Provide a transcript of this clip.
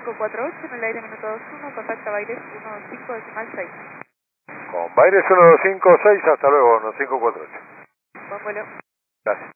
9548, en el aire minuto 21, contacta Baires 15.6. Con Baires 1256, hasta luego, 1548. Buen vuelo. Gracias.